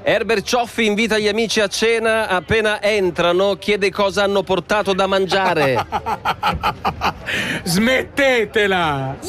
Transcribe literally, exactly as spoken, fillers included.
Herbert Cioffi invita gli amici a cena, appena entrano chiede cosa hanno portato da mangiare. Smettetela!